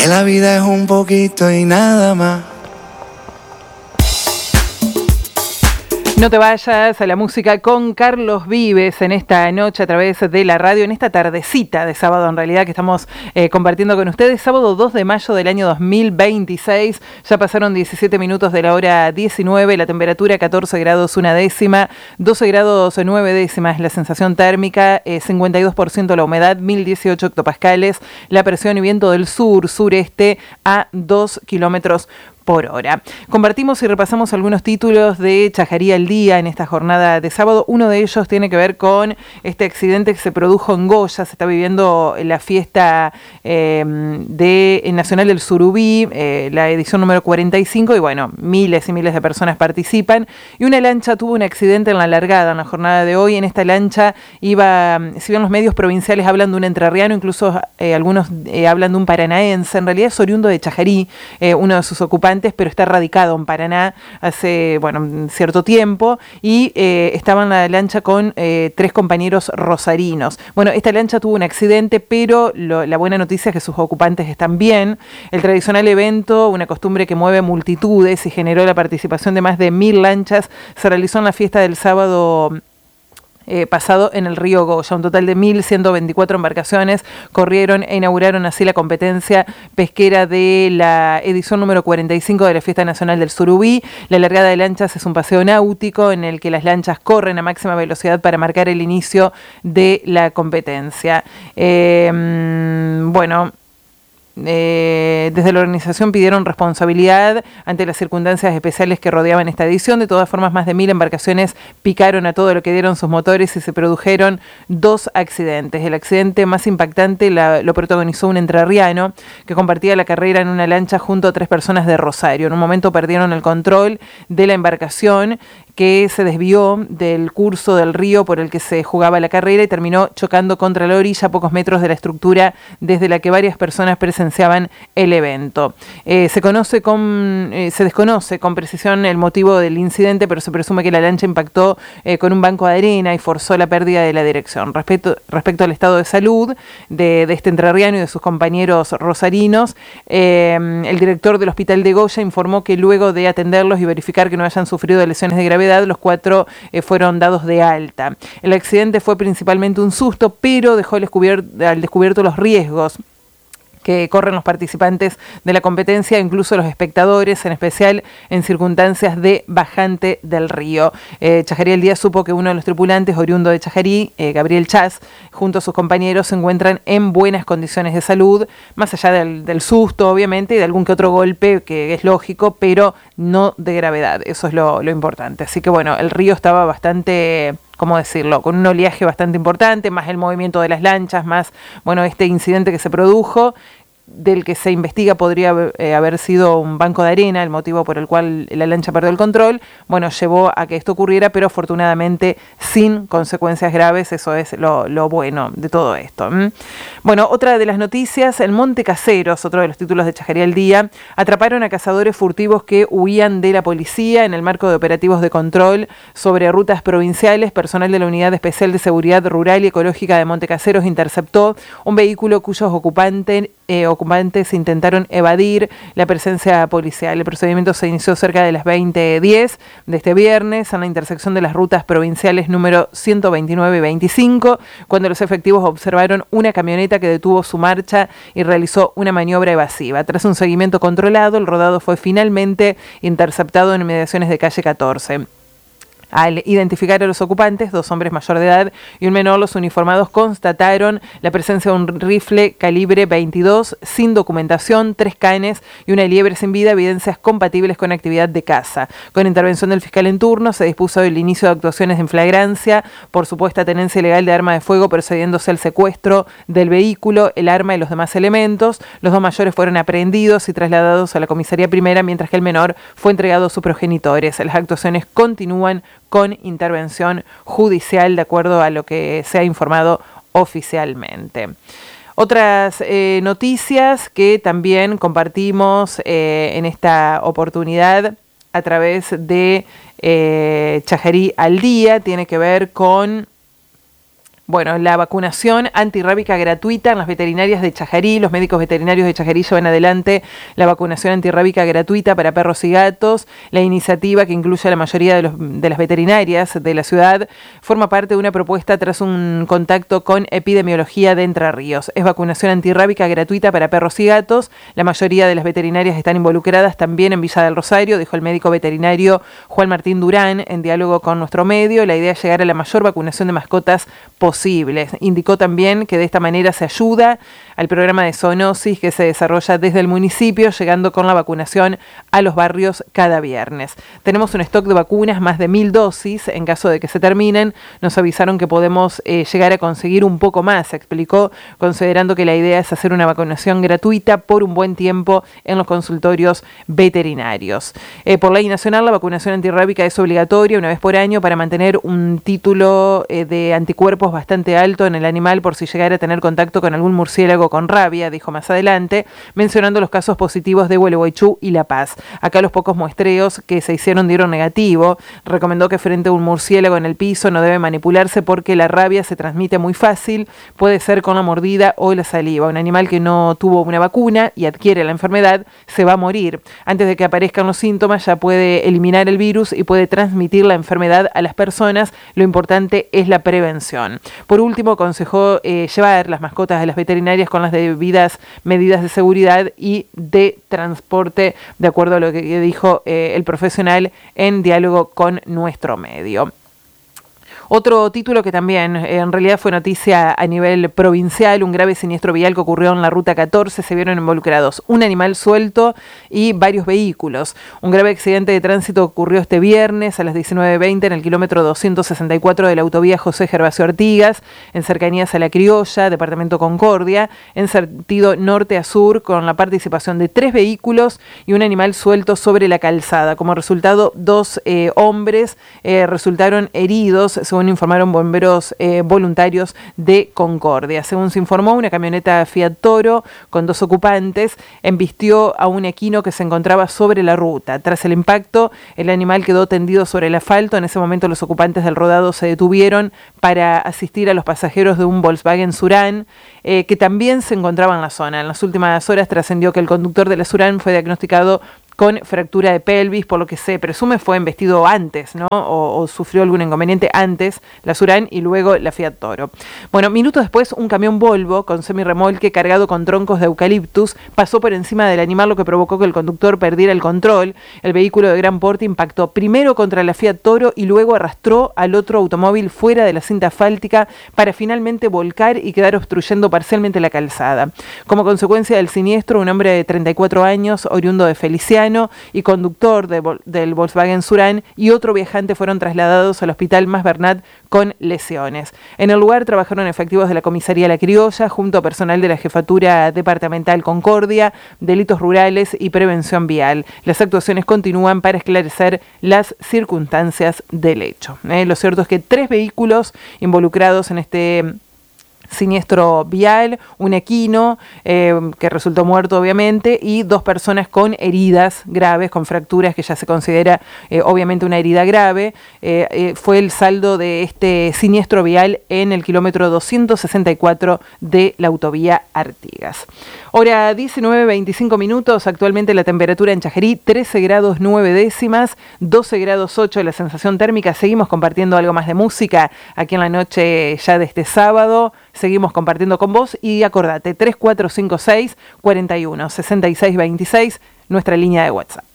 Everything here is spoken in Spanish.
la vida es un poquito y nada más. No te vayas a la música con Carlos Vives en esta noche a través de la radio, en esta tardecita de sábado en realidad que estamos compartiendo con ustedes. Sábado 2 de mayo del año 2026, ya pasaron 17 minutos de la hora 19, la temperatura 14 grados una décima, 12 grados 9 décimas la sensación térmica, 52% la humedad, 1018 hectopascales, la presión y viento del sur-sureste a 2 kilómetros por hora. Compartimos y repasamos algunos títulos de Chajarí al día en esta jornada de sábado. Uno de ellos tiene que ver con este accidente que se produjo en Goya. Se está viviendo la fiesta Nacional del Surubí, la edición número 45, y bueno, miles y miles de personas participan. Y una lancha tuvo un accidente en la largada en la jornada de hoy. En esta lancha iba, si bien los medios provinciales hablan de un entrerriano, incluso algunos hablan de un paranaense, en realidad es oriundo de Chajarí, uno de sus ocupantes, pero está radicado en Paraná hace, cierto tiempo, y estaba en la lancha con 3 compañeros rosarinos. Bueno, esta lancha tuvo un accidente, pero la buena noticia es que sus ocupantes están bien. El tradicional evento, una costumbre que mueve multitudes y generó la participación de más de 1000 lanchas, se realizó en la fiesta del sábado pasado en el río Goya. Un total de 1.124 embarcaciones corrieron e inauguraron así la competencia pesquera de la edición número 45 de la Fiesta Nacional del Surubí. La largada de lanchas es un paseo náutico en el que las lanchas corren a máxima velocidad para marcar el inicio de la competencia. Desde la organización pidieron responsabilidad ante las circunstancias especiales que rodeaban esta edición. De todas formas, más de 1000 embarcaciones picaron a todo lo que dieron sus motores y se produjeron 2 accidentes. El accidente más impactante lo protagonizó un entrerriano que compartía la carrera en una lancha junto a 3 personas de Rosario. En un momento perdieron el control de la embarcación, que se desvió del curso del río por el que se jugaba la carrera y terminó chocando contra la orilla a pocos metros de la estructura desde la que varias personas presenciaban el evento. Se desconoce con precisión el motivo del incidente, pero se presume que la lancha impactó con un banco de arena y forzó la pérdida de la dirección. Respecto al estado de salud de este entrerriano y de sus compañeros rosarinos, el director del hospital de Goya informó que luego de atenderlos y verificar que no hayan sufrido lesiones de gravedad, los 4 fueron dados de alta. El accidente fue principalmente un susto, pero dejó al descubierto los riesgos que corren los participantes de la competencia, incluso los espectadores, en especial en circunstancias de bajante del río. Chajarí al día supo que uno de los tripulantes, oriundo de Chajarí, Gabriel Chas, junto a sus compañeros, se encuentran en buenas condiciones de salud, más allá del susto, obviamente, y de algún que otro golpe, que es lógico, pero no de gravedad. Eso es lo importante. Así que bueno, el río estaba bastante, ¿cómo decirlo?, con un oleaje bastante importante, más el movimiento de las lanchas, más, este incidente que se produjo, del que se investiga podría haber sido un banco de arena, el motivo por el cual la lancha perdió el control, llevó a que esto ocurriera, pero afortunadamente sin consecuencias graves. Eso es lo bueno de todo esto. Otra de las noticias, el Monte Caseros, otro de los títulos de Chajarí al día, atraparon a cazadores furtivos que huían de la policía en el marco de operativos de control sobre rutas provinciales. Personal de la Unidad Especial de Seguridad Rural y Ecológica de Monte Caseros interceptó un vehículo cuyos ocupantes intentaron evadir la presencia policial. El procedimiento se inició cerca de las 20:10 de este viernes en la intersección de las rutas provinciales número 129 y 25, cuando los efectivos observaron una camioneta que detuvo su marcha y realizó una maniobra evasiva. Tras un seguimiento controlado, el rodado fue finalmente interceptado en inmediaciones de calle 14. Al identificar a los ocupantes, 2 hombres mayor de edad y un menor, los uniformados constataron la presencia de un rifle calibre 22 sin documentación, 3 canes y una liebre sin vida, evidencias compatibles con actividad de caza. Con intervención del fiscal en turno, se dispuso el inicio de actuaciones en flagrancia por supuesta tenencia ilegal de arma de fuego, procediéndose al secuestro del vehículo, el arma y los demás elementos. Los 2 mayores fueron aprehendidos y trasladados a la comisaría primera, mientras que el menor fue entregado a sus progenitores. Las actuaciones continúan con intervención judicial, de acuerdo a lo que se ha informado oficialmente. Otras noticias que también compartimos en esta oportunidad a través de Chajarí al día tiene que ver con Bueno, la vacunación antirrábica gratuita en las veterinarias de Chajarí. Los médicos veterinarios de Chajarí llevan adelante la vacunación antirrábica gratuita para perros y gatos. La iniciativa, que incluye a la mayoría de las veterinarias de la ciudad, forma parte de una propuesta tras un contacto con Epidemiología de Entre Ríos. Es vacunación antirrábica gratuita para perros y gatos. La mayoría de las veterinarias están involucradas también en Villa del Rosario, dijo el médico veterinario Juan Martín Durán en diálogo con nuestro medio. La idea es llegar a la mayor vacunación de mascotas posibles. Indicó también que de esta manera se ayuda al programa de zoonosis que se desarrolla desde el municipio, llegando con la vacunación a los barrios cada viernes. Tenemos un stock de vacunas, más de 1.000 dosis. En caso de que se terminen, nos avisaron que podemos llegar a conseguir un poco más, explicó, considerando que la idea es hacer una vacunación gratuita por un buen tiempo en los consultorios veterinarios. Por ley nacional, la vacunación antirrábica es obligatoria una vez por año para mantener un título de anticuerpos bastante alto en el animal por si llegara a tener contacto con algún murciélago con rabia, dijo más adelante, mencionando los casos positivos de Gualeguaychú y La Paz. Acá los pocos muestreos que se hicieron dieron negativo. Recomendó que frente a un murciélago en el piso no debe manipularse porque la rabia se transmite muy fácil, puede ser con la mordida o la saliva. Un animal que no tuvo una vacuna y adquiere la enfermedad se va a morir. Antes de que aparezcan los síntomas ya puede eliminar el virus y puede transmitir la enfermedad a las personas. Lo importante es la prevención. Por último, aconsejó llevar las mascotas a las veterinarias con las debidas medidas de seguridad y de transporte, de acuerdo a lo que dijo el profesional en diálogo con nuestro medio. Otro título que también en realidad fue noticia a nivel provincial, un grave siniestro vial que ocurrió en la Ruta 14, se vieron involucrados un animal suelto y varios vehículos. Un grave accidente de tránsito ocurrió este viernes a las 19:20 en el kilómetro 264 de la autovía José Gervasio Artigas, en cercanías a La Criolla, departamento Concordia, en sentido norte a sur, con la participación de 3 vehículos y un animal suelto sobre la calzada. Como resultado, 2 hombres resultaron heridos, según informaron bomberos voluntarios de Concordia. Según se informó, una camioneta Fiat Toro con 2 ocupantes embistió a un equino que se encontraba sobre la ruta. Tras el impacto, el animal quedó tendido sobre el asfalto. En ese momento, los ocupantes del rodado se detuvieron para asistir a los pasajeros de un Volkswagen Surán que también se encontraba en la zona. En las últimas horas trascendió que el conductor de la Surán fue diagnosticado con fractura de pelvis, por lo que se presume fue embestido antes, ¿no? O sufrió algún inconveniente antes la Surán y luego la Fiat Toro. Bueno, minutos después, un camión Volvo con semirremolque cargado con troncos de eucaliptus pasó por encima del animal, lo que provocó que el conductor perdiera el control. El vehículo de gran porte impactó primero contra la Fiat Toro y luego arrastró al otro automóvil fuera de la cinta asfáltica para finalmente volcar y quedar obstruyendo parcialmente la calzada. Como consecuencia del siniestro, un hombre de 34 años, oriundo de Feliciano y conductor del Volkswagen Surán y otro viajante fueron trasladados al Hospital Mas Bernat con lesiones. En el lugar trabajaron efectivos de la Comisaría La Criolla junto a personal de la Jefatura Departamental Concordia, Delitos Rurales y Prevención Vial. Las actuaciones continúan para esclarecer las circunstancias del hecho. Lo cierto es que 3 vehículos involucrados en este siniestro vial, un equino que resultó muerto obviamente y 2 personas con heridas graves, con fracturas que ya se considera obviamente una herida grave. Fue el saldo de este siniestro vial en el kilómetro 264 de la autovía Artigas. Hora 19:25 minutos, actualmente la temperatura en Chajarí 13 grados 9 décimas, 12 grados 8 la sensación térmica. Seguimos compartiendo algo más de música aquí en la noche ya de este sábado. Seguimos compartiendo con vos y acordate, 3456 41 66 26, nuestra línea de WhatsApp.